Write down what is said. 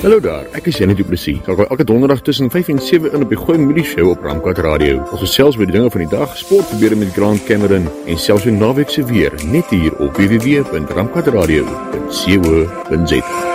Hallo daar, ek is Jenny Du Plessis. Ek wil elke donderdag tussen 5 en 7 in op die Gooi Middag Show op Ramkat Radio. Ons gesels oor die dinge van die dag, sportgebeure met Grant Cameron en selfs 'n naweek se weer, net hier op www.ramkatradio.co.za.